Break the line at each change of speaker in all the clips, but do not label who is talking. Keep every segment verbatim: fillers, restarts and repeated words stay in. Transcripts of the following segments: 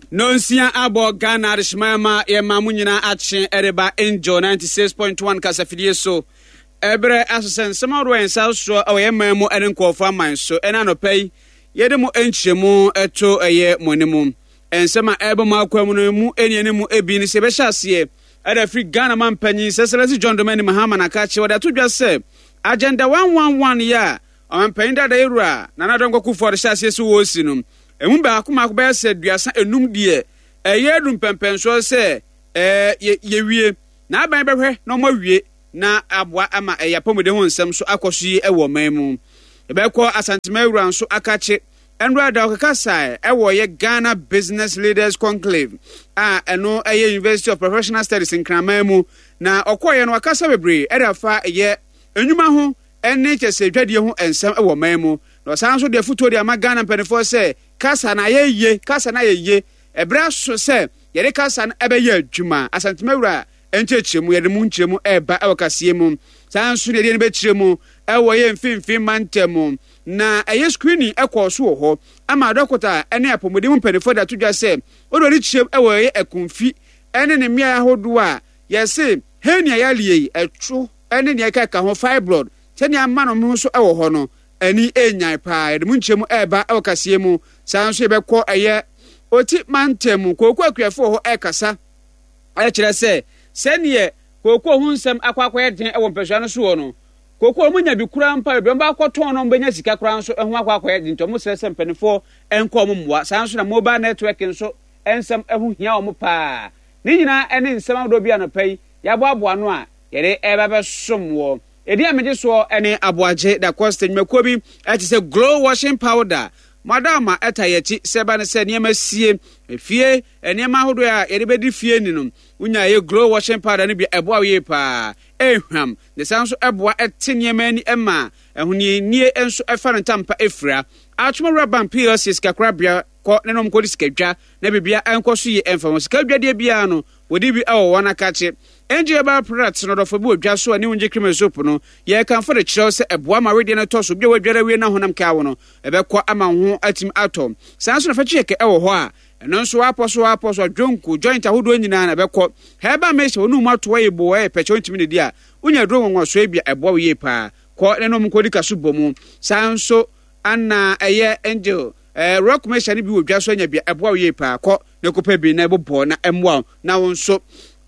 Nonsia abo Ghana Rishmama ye mamunyina action ereba Angel ninety-six point one kasafidie so ebre asosen semawro ensa so awe mamu ene nkofo aman so ena no pay yede mu enchemu eto eye monemu ensema ebe mu akwam no mu eniene mu ebi ni se be hyase eda free Ghana man panyin seselesi John Domani Mahama na ka che wada to dwa se agenda one one one ya on panyin da da irua na na donko for hyase so wo sinum emu ba akoma akoma se duasa enum die eye dum pempenso se eh ye wie na aban behwe na mo wie na aboa ama eya pomode ho nsem so akoso yi ewo manmu ebekọ asantemawura nso akache enra da okakasa ewo ye Ghana Business Leaders Conclave a eno eye University of Professional Studies in Kramanmu na okoye no akasa bebre edafa ye enwuma ho ene chese dwadie ho ensem ewo manmu no sanso de futo de ama Ghana penefo se kasa na ye ye kasa na ye ye ebra so se yere kasa na ebe ye adwuma asantemawura enchechemu yede mu nchemu eba ewakase mu sanso de de be chiremu ewo ye mfimfim mantemu na eye screening ekoso ho ama dokota ene apomode mu penefo da to dwa se odori chirem ewo ye ekunfi ene ne mia hodo a ye se henia ya lie etwo ene ne ka ka ho fibroid tani amano mu so ewo ho no ani enyan pa yede mu nchemu eba ewakase mu sanso ebekọ eye oti mantemu koku akuafo ho ekasa aye kire se seniye koku hu nsem akwakwa den ewo mpehwa no so no koku mu nya bi kura mpa be mba akoton no mbenya sika kura nso ehu akwakwa den to mu sese mpanifo enko mu mwa sanso na mobile network nso ensem ehu hia o mu pa ni nyina ene nsem ado bia no pai ya bo abo ano a yere ebebe somwo edi amege so ene aboaje da cost nmako bi ati se glow washing powder madama etayechi seba ne se niema sie fie eniema hodo a yere bedi fie ni no unya ye glow washing powder ne bi eboa ye pa ehwam ne sanso eboa ete niema ni ema ehuni nie enso efa ne tampa efra atuma rubber P L C skakrabia ko ne no mkodi skadwa na bibia enkoso ye emfa skadwa de bia no wodi bi awo wana kache enje ba products no do fobi odwa so ani unje cream soup no ye kan for the chiro se eboa ma wedi na toso bia wadwara wie na honam ka wo no ebekọ ama ho atim atom sanso na fa cheke ewo ho a eno nso aposo aposo dwonku joint ahodo nyina na ebekọ heba meche onu mato ye bo e pecho ntimi ne dia unya dro nwo so ebia eboa ye pa ko ne no mkodi kaso bomu sanso ana eye angel eh rock mecha ni bi wodwa so anya bia eboa ye pa ko ne kopa bi na ebobo na emwa na wonso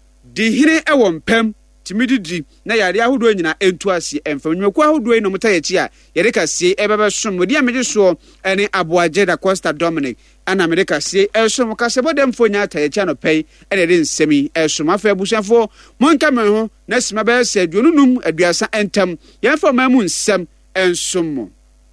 di hire ewo mpam timididi na yare ahodo nyina entu ase emfa nweku ahodo no mutayechi a yare kase ebebe som wodi amede so ene aboaje da Costa Dominic ana America se esom kase bodem fonya atayechi no pay ene de nsemi esom afa abusanfo monka me ho na sima be se aduonunum aduasa entam yemfa mamu nsem ensom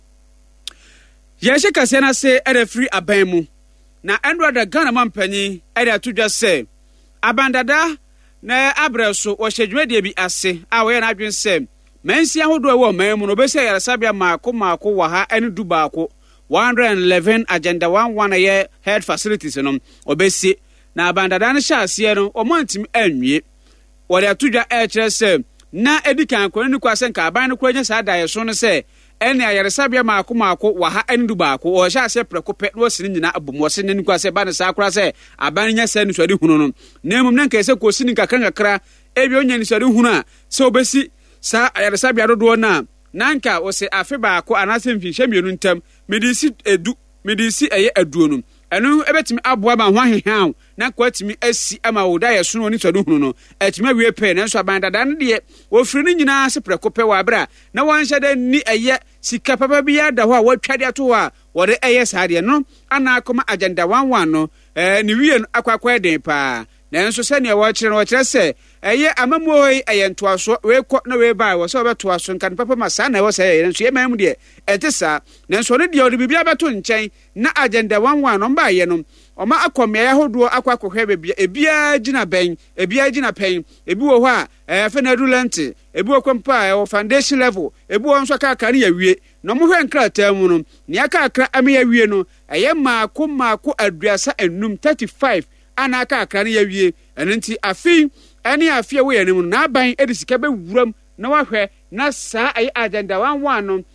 yeshe kase na se ere free aban mu na endro da Ghana mampanyi ere atudwa se abandada na abreso wo hwedwede bi ase a wo ye na adwen se mansi ahodo e wo mamu no be se yare sabia maako maako wa ha ene du baako one hundred eleven agenda one one ye head facilities no obesi na abandada na hyase no omontim anwie wo de atudwa e kire se na edikan ko ni kwase nka aban no kwanya sa da ye so no se ene ayare sabia maako maako wa ha ene du baako wo hyase prekope no sini nyina abomo se ni kwase ba ne sa akura se aban nya se ni so de hunu no nemum na nka se ko sini kakra kakra ebi onya ni so de hunu a se obesi sa ayare sabia dodo na nanka wo se afe baako anase mfinhye mienu ntam medisi edu medisi eye aduo no enu ebetimi aboa ba ho ahehan na kwatimi asi ama wo da yeso no ni so de hunu no etimi awie pe na nso aban dada ne de wo firi ni nyina se prekope wa bra na wanhye da ni eye sika papa bia da ho a watwade ato a wo de eye saade no ana akoma agenda one one no eh ni wie no akwakwa den pa na nso se ne wo kire no kire se eye amamuoi eye ntoaso we kọ na we bai wo se obetoaso nkan papa masa na wo se eye nso ye mam de entesa na nso ne de o de bibia beto nchen na agenda one one no mba ye no oma akomya ya hodo akwakohwe bebia ebia gina ben ebia gina pen ebi wo ho a eh fe na rulent ebi wo kwampa e foundation level ebi wo nso aka kare ya wie no mo hwe nkrata mu no ne aka akra ame ya wie no eye maako maako aduasa enum thirty-five ana aka akra ne ya wie enenti afi ene afia wo yanim na aban edisika be wuram na wahwe na saa ay agenda one one no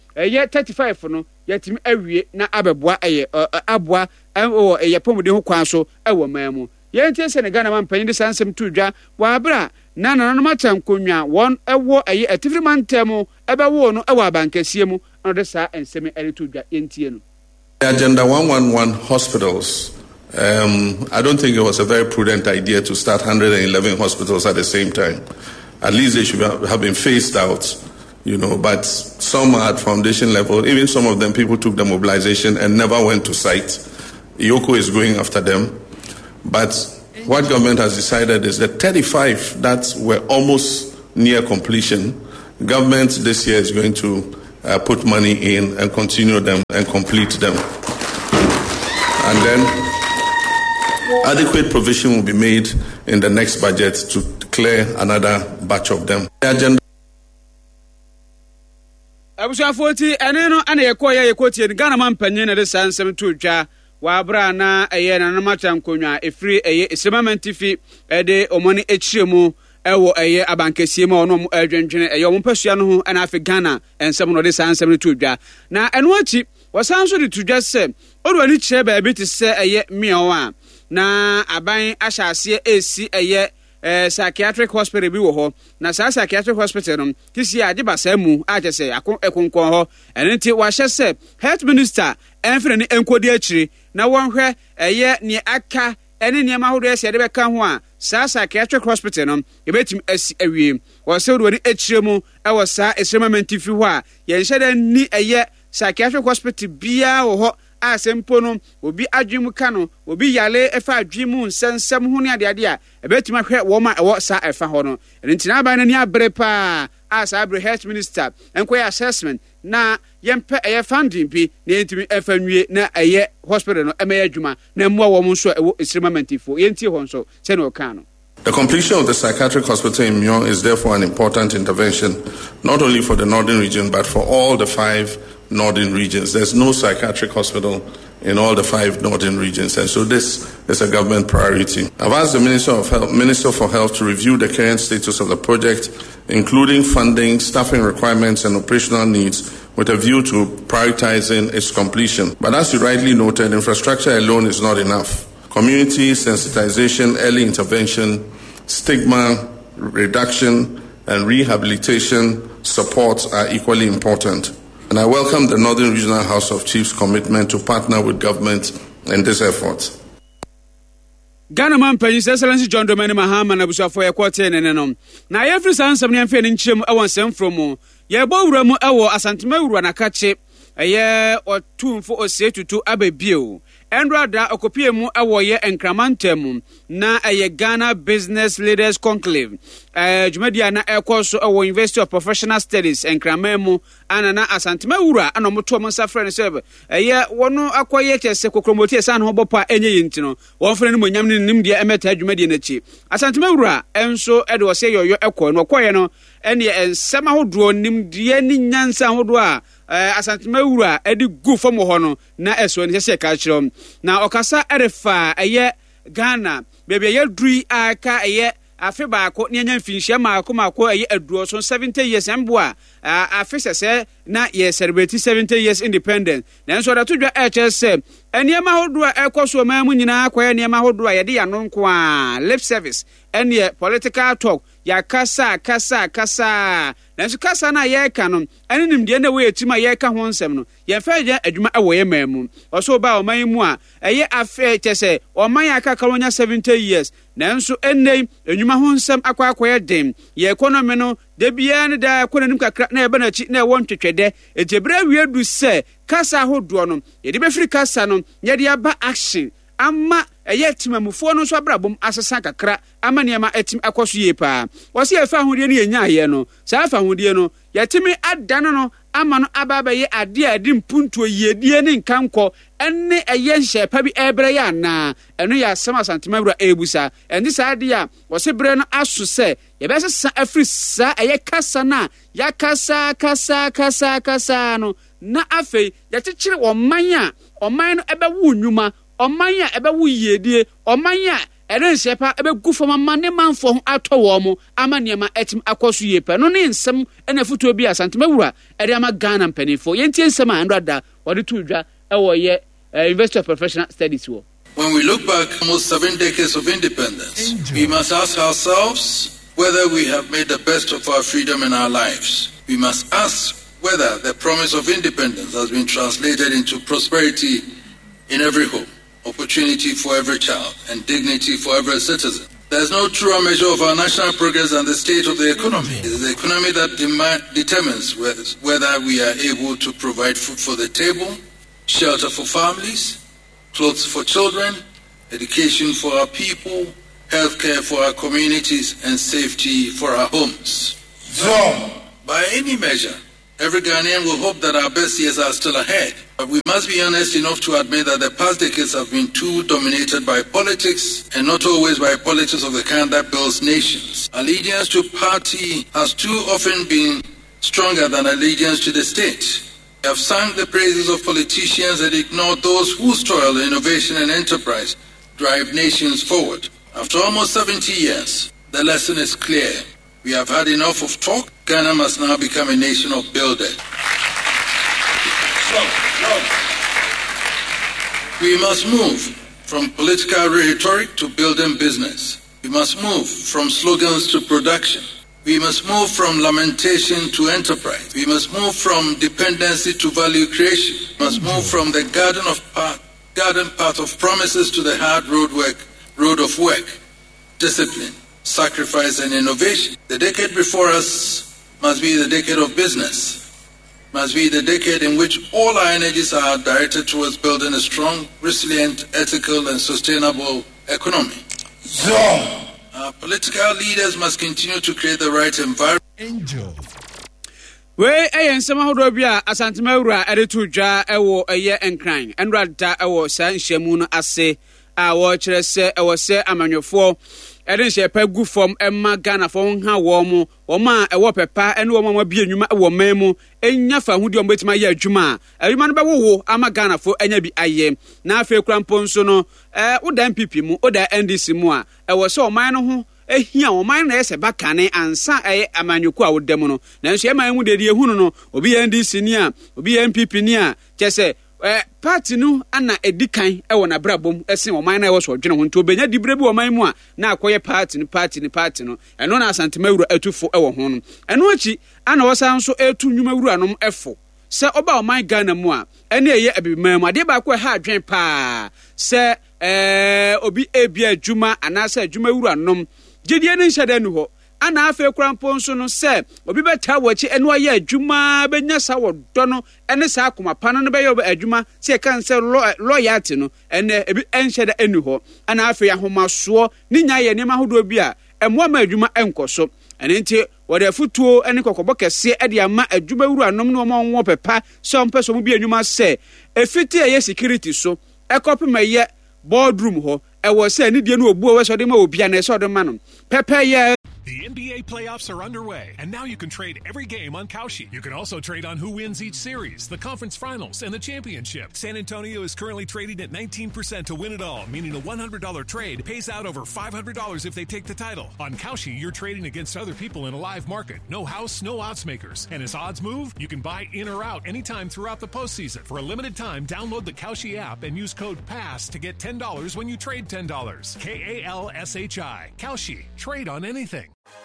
ɛyɛ thirty-five no yɛtimi awie na abɛboa ɛyɛ aboa ɛwɔ ɛyɛ pomode ho kwan so ɛwɔ man mu yɛntie sɛ ne Ghana man panyin de sansɛm to dwa waabra na nananom atankonwa wɔn ɛwɔ ɛyɛ atifiri mantam ɛbɛwo no ɛwɔ abankasie mu na de saa ensɛm ɛre to dwa yɛntie no.
Agenda one one one hospitals. Um, I don't think it was a very prudent idea to start one hundred eleven hospitals at the same time. At least they should have been phased out, you know, but some are at foundation level. Even some of them, people took the mobilization and never went to site. Yoko is going after them. But what government has decided is that thirty-five that were almost near completion, government this year is going to uh, put money in and continue them and complete them. And then adequate provision will be made in the next budget to clear another batch of them. The agenda.
Abusa forty ene no ana yekọ ya yekọ tie Ghana man panyin na de sansem to dwa wa bra na eye na na matan konwa efiri eye esremamentifi ede omoni echiremu ewo eye abankesie ma ono adwendwene eye omo pasua no ho ana afi Ghana ensem no de sansem to dwa na eno achi wasanso de to dwa se odo ani kire ba bi te se eye miawa na aban ahyase esi eye eh psychiatric hospital bi wo ho na sa psychiatric hospital no kisi ade ba sa mu a je se akon ekonkon ho enenti wa hye se health minister enfre ne enkodi akiri na wonhwe eye ne aka ene ne mahodo ese de be ka ho a sa psychiatric hospital no ebetim asi awie wo se do ni akire mu e wo sa esremamentifi ho a ye nhye da ni eye psychiatric hospital bia wo ho asempo no obi adwemu ka no obi yale efa adwemu nsensem ho ne ade ade a ebetima hwe wo ma ewo sa efa ho no entina ba na ni abre pa asa abre health minister enkoya assessment na yempe eye funding bi na entimi efa nwie na eye hospital no emeya adwuma na mmoa wo mo so ewo esremamantifo yentie ho nso se no ka no.
The completion of the psychiatric hospital in Myon is therefore an important intervention, not only for the northern region, but for all the five northern regions. There's no psychiatric hospital in all the five northern regions, and so this is a government priority. I've asked the Minister of Health, Minister for Health to review the current status of the project, including funding, staffing requirements, and operational needs, with a view to prioritizing its completion. But as you rightly noted, infrastructure alone is not enough. Community sensitization, early intervention, stigma reduction, and rehabilitation support are equally important. And I welcome the Northern Regional House of Chiefs' commitment to partner with government in this effort.
Ghana man His Excellency John Dramani Mahama na busafo ye kwete ne no. Na ye free sansam ne mfe ne nkyerem awon sem from mu. Ye bo wura mu awo asantema wura na kache. Eye otumfo osietutu ababio. Endrada okopie mu awo ye enkramantem na eye Ghana Business Leaders Conclave. Eh jumadia na ekoso awo University of Professional Studies enkramemu ana na asantema wura ana moto mo nsafre ne sebe. Eye wono akoye kyese kokromoti esan ho bopa enye yintino. Won fre ne monyam ne nim de emeta jumadia na chi. Asantema wura enso ede wo se yoyo ekọ no koye no ene ensema hodo nim de ni nyansa hodo a eh asantema wura edi gu fam ho no na eso ne se ka kire na okasa erefa eye Ghana bebe ye dui aka eye afi baako ne nya mfinhia maako maako eye aduo so seventy years emboa afi sese na ye celebrate seventy years independence na nso da todwa H S M eniema hodo a ekoso mamu nyina akoye eniema hodo a ye de yano nko a lip service ene political talk ya kasa kasa kasa na nso kasa na ye ka no ene nimde na we etima ye ka ho nsem no ye fa je adwuma ewo ye mamu oso ba o man mu a eye afi kyese o man aka kalonya seventy years na nso enne enwuma ho nsem akwa akoye dem ye economy no de bia ne da konanim kakra na ebe na chi na ewo ntwetwede etebra wiedu se kasa hodo no ye de be free kasa no ye de aba action ama eye timamufo no so abrabom asesa kakra ama niema etim akoso ye pa wo se efa hodie ne yenya aye no sa afa hodie no yetimi adane no ama no ababa ye ade adi mpuntuo yedie ne nkanko enne eye nhye pa bi ebre ya na eno ya asema santema bra ebusa endi sa ade a wo se bre no aso se ye be sesa afri sa eye kasa na ya kasa kasa kasa kasa no na afei yekekire wo man a o man no ebe wu nnwuma Omanya ebe wu yedie omanya ɛne nsepa ebegu fam ama ne manfo ho atɔ wɔ mo ama nneɛma etim akɔso yie pɛ no ne nsɛm ɛna futuo bi asantemawura ɛde ama Ghana mpanifo yɛntie nsɛm a Andrada wɔde to dwa ɛwɔ yɛ University of Professional Studies wɔ.
When we look back almost seven decades of independence, Enjoy. we must ask ourselves whether we have made the best of our freedom in our lives. We must ask whether the promise of independence has been translated into prosperity in every home, opportunity for every child, and dignity for every citizen. There is no truer measure of our national progress than the state of the economy. It is the economy that dem- determines whether we are able to provide food for the table, shelter for families, clothes for children, education for our people, healthcare for our communities, and safety for our homes. So, by any measure, every Ghanaian will hope that our best years are still ahead. But we must be honest enough to admit that the past decades have been too dominated by politics and not always by politics of the kind that builds nations. Allegiance to party has too often been stronger than allegiance to the state. We have sung the praises of politicians and ignored those whose toil, innovation, and enterprise drive nations forward. After almost seventy years, the lesson is clear. We have had enough of talk. Ghana must now become a nation of builders. So, so, we must move from political rhetoric to building business. We must move from slogans to production. We must move from lamentation to enterprise. We must move from dependency to value creation. We must move from the garden of path, garden path of promises to the hard road work, road of work, discipline, sacrifice, and innovation. The decade before us must be the decade of business. Must be the decade in which all our energies are directed towards building a strong, resilient, ethical, and sustainable economy. So, our political leaders must continue to create the right environment. Enjoy.
We ayen nsɛm ahodoɔ bi a asantemawura ɛde to dwa ɛwɔ ɛyɛ nkran Andrada ɛwɔ saa nhyiamu no ase a wɔkyerɛ sɛ ɛwɔ sɛ amanyɔfoɔ ɛde nhyiapa gu fam ɛma Ghana fɔ ha wɔ mo wɔn a ɛwɔ pɛpa ɛne wɔn a wɔabie nnwuma ɛwɔ man mu ɛnya fa ahudi wɔn bɛtumi ayɛ adwuma a adwuma no bɛwowo ama Ghana fɔ ɛnya bi ayɛ na afei kura mpo nso no ɛɛ woda N P P mu woda N D C mu a ɛwɔ sɛ ɔman no ho ehia ɔman na ɛsɛ bakane ansa ɛyɛ amanyɔku a woda mu no nanso ɛman mu deɛ ehunu no obi yɛ N D C ni a obi yɛ N P P ni a kyɛ sɛ Eh, party no ana edikan e wona brabom ese oman na e wo so dwene ho nto benya dibre bi oman mu a na akoye party no party no party no eno na asantemawura atufo e wo ho no eno achi ana wosan so etu nnwumawura nom efo se oba oman Ghana mu a ene eye abibiman mu ade ba ko ha adwen pa se eh obi ebia adwuma anasa adwumawura nom gidie ne nhede nu ho ana afa krampo nso no se obi beta wachi eno aye adwuma benya sa wodo no ene sa akoma pa no be ye adwuma se kan se loyalty no ene ebi enhyeda enu ho ana afa ahomaso ni nya ye nema hodo bi a emo ma adwuma enkoso ene nti wode afutuo ene kokobo kese e de ama adwuma wura nom no mo won pepa se on peso mo bi adwuma se efiti ye security so ekope ma ye boardroom ho e wo se ni die no obu we so de ma obi ana so de ma no pepa ye.
The N B A playoffs are underway, and now you can trade every game on Kalshi. You can also trade on who wins each series, the conference finals, and the championship. San Antonio is currently trading at nineteen percent to win it all, meaning a one hundred dollars trade pays out over five hundred dollars if they take the title. On Kalshi, you're trading against other people in a live market. No house, no odds makers. And as odds move, you can buy in or out anytime throughout the postseason. For a limited time, download the Kalshi app and use code PASS to get ten dollars when you trade ten dollars. K A L S H I. Kalshi. Trade on anything.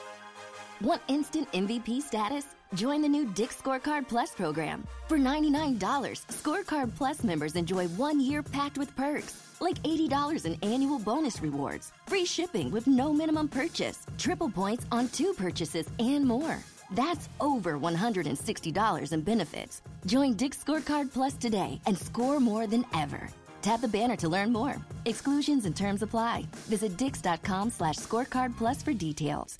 Want instant M V P status? Join the new Dick's Scorecard Plus program. For ninety-nine dollars, Scorecard Plus members enjoy one year packed with perks, like eighty dollars in annual bonus rewards, free shipping with no minimum purchase, triple points on two purchases, and more. That's over one hundred sixty dollars in benefits. Join Dick's Scorecard Plus today and score more than ever. Tap the banner to learn more. Exclusions and terms apply. Visit dix.com slash scorecard plus for details.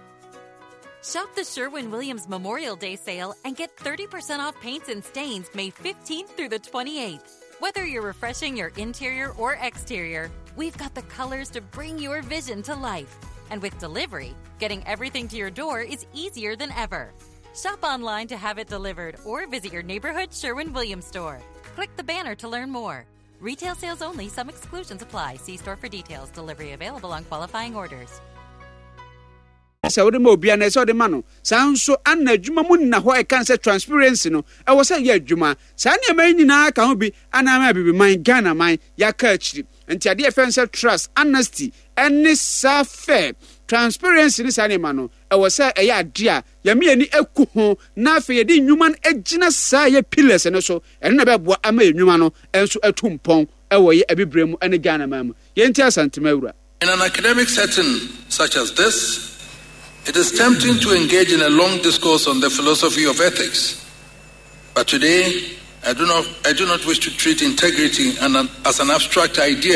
Shop the Sherwin-Williams Memorial Day sale and get thirty percent off paints and stains May fifteenth through the twenty-eighth. Whether you're refreshing your interior or exterior, we've got the colors to bring your vision to life. And with delivery, getting everything to your door is easier than ever. Shop online to have it delivered or visit your neighborhood Sherwin-Williams store. Click the banner to learn more. Retail sales only. Some exclusions apply. See store for details. Delivery available on qualifying orders.
Sa wode ma obia na sa wode ma no sa nso anna adwuma mu na ho e kan se transparency no e wo sa ye adwuma sa ne ma nyina ka ho bi ana ma bibi man Ghana man ya ka akiri enti ade e fen se trust honesty any safe transparency ni sa ne ma no e wo sa e ya ade a ya me ani eku ho na afa ye di nnwuma no agina sa ye pillars no so e na be boa ama nnwuma no enso atumpon e wo ye abibremu ene Ghana man mu ye nti asantema awura.
In an academic setting such as this, it is tempting to engage in a long discourse on the philosophy of ethics. But today, I do not, I do not wish to treat integrity as an abstract idea.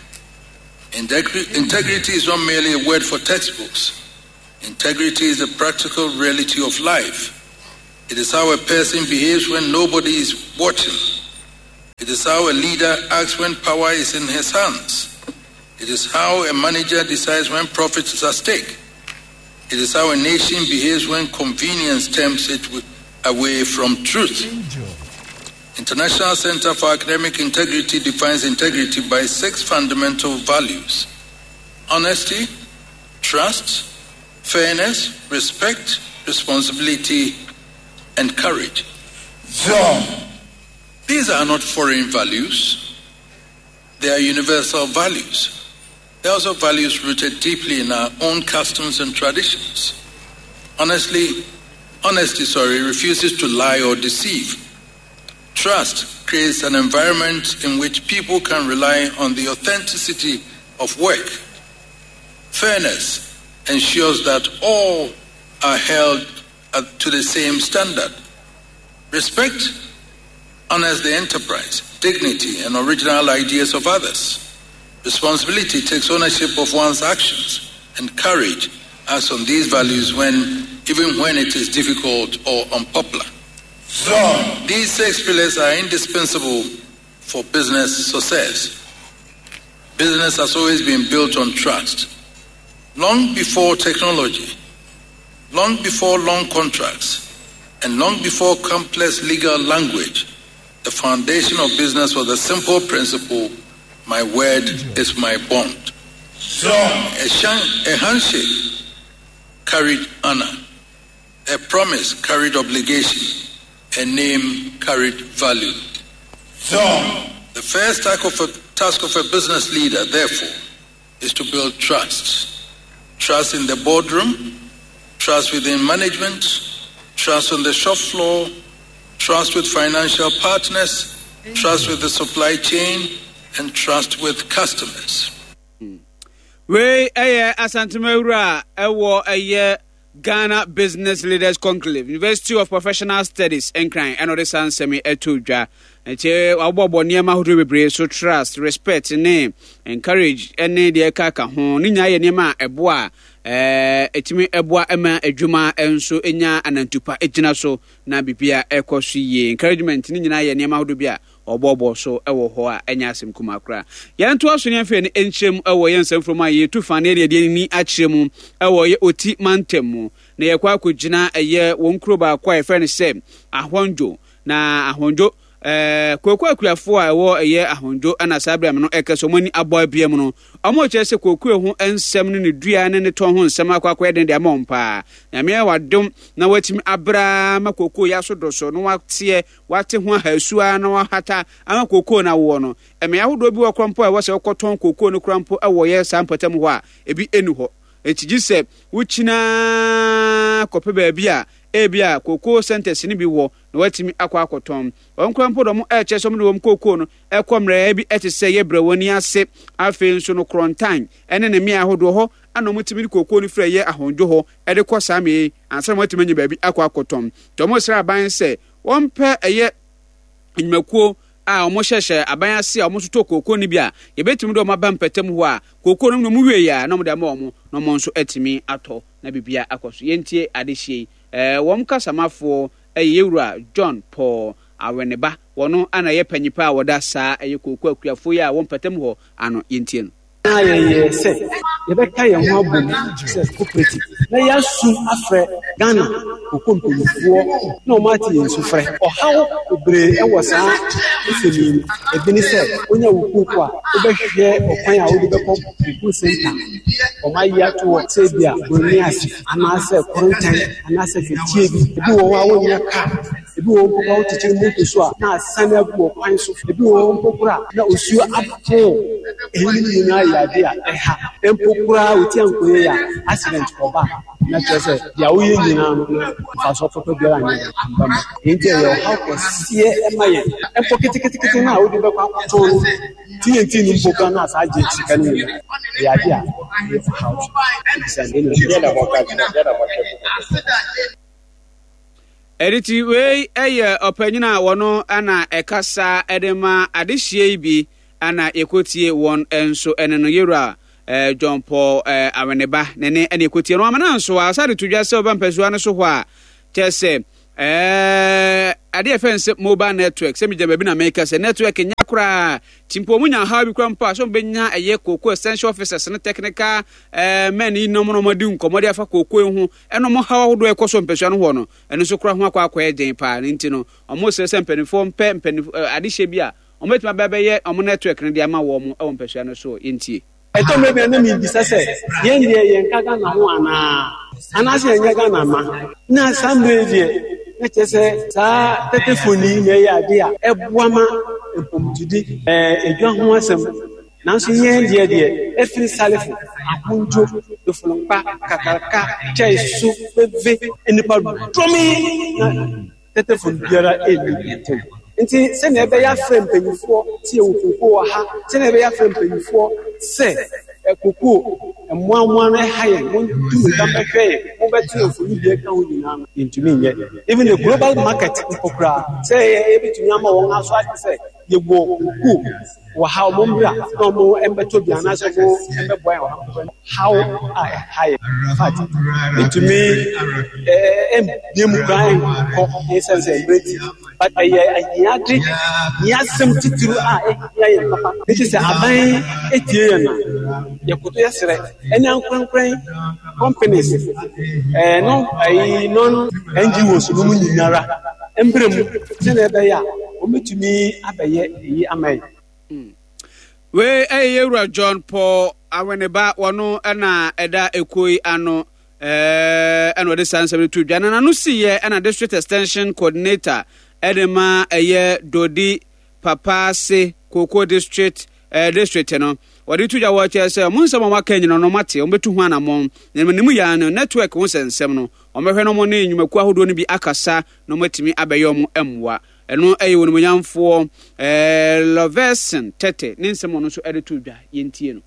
Integri- integrity is not merely a word for textbooks. Integrity is the practical reality of life. It is how a person behaves when nobody is watching. It is how a leader acts when power is in his hands. It is how a manager decides when profit is at stake. It is how a nation behaves when convenience tempts it away from truth. International Center for Academic Integrity defines integrity by six fundamental values: honesty, trust, fairness, respect, responsibility, and courage. So, these are not foreign values. They are universal values. They are also values rooted deeply in our own customs and traditions. Honestly, honesty, sorry, refuses to lie or deceive. Trust creates an environment in which people can rely on the authenticity of work. Fairness ensures that all are held to the same standard. Respect honors the enterprise, dignity, and original ideas of others. Responsibility takes ownership of one's actions, and courage acts on these values when, even when it is difficult or unpopular. So, these six pillars are indispensable for business success. Business has always been built on trust. Long before technology, long before long contracts, and long before complex legal language, the foundation of business was a simple principle: my word is my bond. So, a, shan- a handshake carried honor. A promise carried obligation. A name carried value. So, the first task of a, task of a business leader, therefore, is to build trust. Trust in the boardroom, trust within management, trust on the shop floor, trust with financial partners, trust with the supply chain, and trust with customers.
We aye asantumewura ewo aye Ghana Business Leaders Conclave, University of Professional Studies, Enkran, and other sons semi etudja. Eche wabobo niema hudu bebre so trust, respect, name, encourage, ene de kaka ho. Ninya ye niema eboa, eh, etimi eboa ema ejuma enso enya anantupa ejina so na bibia ekosu ye. Encouragement ni nyina ye niema hudu bia obobo so ewo ho a enya asem kuma kra. Ya nto aso ne fe ne enchem ewo ye nsem from aye tu fa ne de ni akyeremu ewo ye oti mantemu na ye kwa akogina eye wonkro ba kwa e fe ne se ahonjo na ahonjo eh koku akuafo a ewo eye ahonjo ana sabram no ekeso mani abo abiem no omo che se koku ehu ensem ne dua ne ne ton ho nsem akwakwa den de amompa na me wadom na watimi abra ma koku ya so doso no wate wate ho hasua na wahata ama koku na wo no eme yahodo bi wokrompo e wo se wokoton koku no krampo e wo ye sampatam ho a ebi enu ho etiji se wuchina kope ba bia ebia koko sentence ni bi wo na watimi akwa akoton onkrampo do mo e che so mo wom koko no e komra bi etese ye brewoni ase afi nso no krontan ene ne mi ahodo ho ana mutimi koko ni frɛ ye ahonjo ho e de kɔ same ansa mutimi nyi ba bi akwa akoton to mo sra ban se wompe eye nyimakuo a omo hyehye aban ase a omo soto koko ni bia ye betimi do maba mpatam ho a koko no mu wie ya na mo de ma omo no mo nso etimi ato na bibia akoso yentie adehie eh wom kasamafo eyewura John Paul Aweneba wono ana ye panyipa a woda saa eye koko akuafo ya wom patam ho ano yentie no
na ye ye se yɛbɛka yɛn ho abom sɛ cooperative na yɛasu afrɛ Ghana koko mpanyinfoɔ na ɔmo ate yɛn sufrɛ ɔhaw bebree ɛwɔ saa nsɛm yi ebi ne sɛ wonya wo koko a wobɛhwɛ ɔkwan a wode bɛkɔ koko senta ɔmo ayi ato wɔ sɛ bi a broni ase anaasɛ korontan anaasɛ fɛtie bi ebi wɔ hɔ a wonya ka ebi wɔ hɔ a wotekyere moto so a na asane agu wɔ kwan so ebi wɔ hɔ mpokora na osuo apo ɛyi nyinaa yɛ ade a ɛha mpokora wotia nkoye ya accident kɔba na kyerɛ sɛ deɛ woyɛ nyinaa no mfa so pɔpɔ biara nyɛ amba mu enti ɛyɛ ɔhaw kɛseɛ ɛma yɛn ɛmpo keteketekete no a wode bɛkɔ akoto no tienti no mpokora no a saa gye sika no nyinaa ɛyɛ ade a yɛfa haw so sɛ ɛno
Editi wei ɛyɛ ɔpanyin a wɔno ana ɛkasa ɛde ma adehyia yi bi ana ekotie wɔn enso ɛne no yɛwura eh, John Paul eh, Aweneba ne ne ɛne ekotie no amana nso a sade to dwa sɛ oba mpasua no so hɔ a kyɛ sɛ eh ade efense mobile network sɛ megya baabi na make sɛ network nya kora timpo mu nya ha bi kora mpa so benya ɛyɛ koko essential officers ne technical eh men yi nom no madi nkomode afa koko ehu ɛno mo ha wodo ɛkɔ so mpasua no hɔ no ɛno so kora ho akɔ akɔ ɛgyen pa ne nti no ɔmo sɛ sɛ mpanifo mpɛ mpanifo ade hye bi a ɔmo etima bɛbɛ yɛ ɔmo network ne de ama wɔ mo ɛwɔ mpasua no so yɛntie
ɛtɔ mɛ bia na mi bisa sɛ yɛn deɛ yɛn ka Ghana ho ana anaasɛ yɛn Ghana ma na sambre deɛ na kyɛ sɛ saa tetefoni na yɛ ade a ɛboa ma mpomtudi ɛɛ edwa ho asɛm nanso yɛn deɛ deɛ efiri salefo akonjo dofulumpa kakaraka kyɛ so beve enipa dromi na tetefoni biara ɛni ɛtɛn nti sɛ na ɛbɛyɛ afrɛ mpanyinfoɔ tie wo koko wɔ ha sɛ na ɛbɛyɛ afrɛ mpanyinfoɔ sɛ ɛkoko ɛmoamoa no ɛha yɛn montu nka bɛhwɛ yɛn mobɛte mfoni bi ɛka ho nyinaa no yɛntumi nyɛ even the global market mpokora sɛ yɛbɛtumi ama wɔn aso ate sɛ yɛwɔ koko wɔ ha ɔmo mbra na ɔmo ɛmbɛtɔ bi anaasɛ ɔmo ɛmbɛboa yɛn how a ɛha yɛn fat yɛntumi ɛmbie mu koraa ɛnkɔ ɛsɛn sɛ ɛmbrɛti but ɛyɛ ɛyɛade yɛasɛm titiri a ɛhia yɛn papa ɛti sɛ aban ɛtie yɛn na yɛkoto yɛserɛ ɛne ankorankran companies ɛɛ no ɛyi non N G Os no mu nyinara ɛmbrɛ mu sɛnɛ ɛbɛyɛ a ɔmɛtumi abɛyɛ ɛyi ama yɛn
we ɛyɛ wura John Paul Aweneba wɔno ɛna ɛda ekoi ano ɛɛ ɛna ɔde sansɛm to dwa na no siyɛ ɛna district extension coordinator Edema eye Dodi Papa se Koko district eh district no wadi tuja wache se munsa mama Kenya no mate ombetu ho anamon ne nimu ya no network wo sensem no omehwe no mo ne nyumaku ahodo no bi akasa no matimi abeyo mo emwa eno eye wonu nyamfo eh Loverson tete ne nsem no so edetu dwa yentie no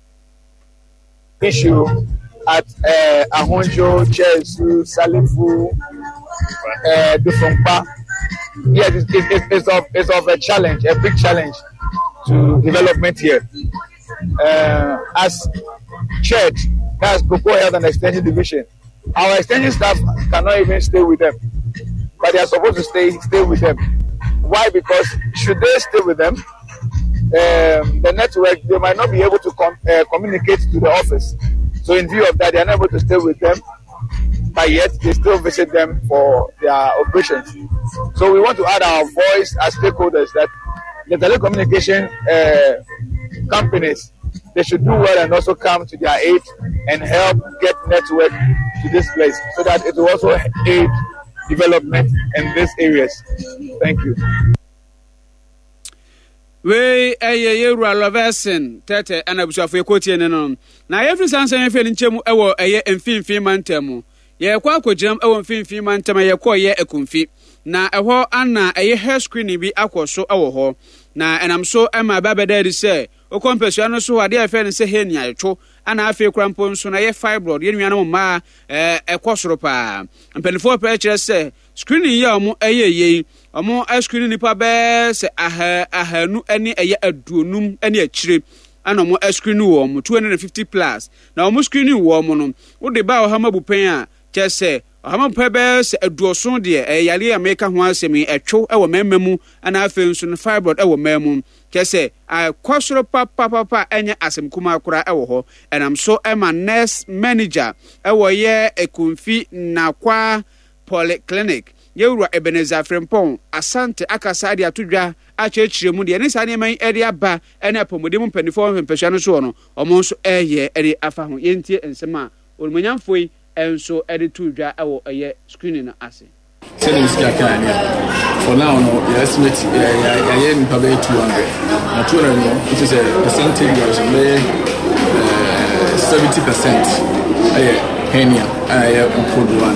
issue at uh, Ahonjo Chesu Salifu uh Dufumpa. Yes, it's, it's, it's, of, it's of a challenge, a big challenge to development here. Uh, as church, that's Koko Health and Extension Division, our extension staff cannot even stay with them, but they are supposed to stay stay with them. Why? Because should they stay with them, um, the network, they might not be able to com- uh, communicate to the office. So in view of that, they are not able to stay with them, but yet they still visit them for their operations. So we want to add our voice as stakeholders that the telecommunication uh, companies, they should do well and also come to their aid and help get network to this place so that it will also aid development in these areas. Thank you.
We eye yewura Loverson tete anabusuafo ekotie ne no na yefri sansan yefe nchemu ewo eye mfimfin mantamu ye kwa akogiram ewo mfimfin mantama ye kwa ye ekumfi na eho ana eye hair screening bi akoso ewo ho na enam so ema babeda ri se okompesua no so ade afa ne se he nia etwo ana afa krampo nso na ye fibroid ye nua no ma eh ekosoro pa mpanifo pa kire se screening ye omo eye ye omo screening nipa be se aha ahanu ene eye aduonum ene akire ana omo screening wo omo two hundred fifty plus na omo screening wo omo no wo de ba o ha mabupen a kire se ama pebe se aduoson de e yare America ho asemi etwo e wo memma mu ana afi nso no fibroid e wo memmu kese a kwasoro papa papa enye asem kuma akora e wo ho enam so e ma nurse manager e wo ye ekunfi na kwa polyclinic yewura Ebenezer Frempong asante akasa de atodwa achechire mu de ne sa ne man ere aba ene apomode mu mpanifo mpehwa no so no omo nso eye ere afa ho yentie ensema olumanyamfoi enso ere tudwa ewo eye screening na ase
send us kakani for now no you estimate ya ya in probably two hundred na two hundred no it is a percentage of may seventy percent eh henia eh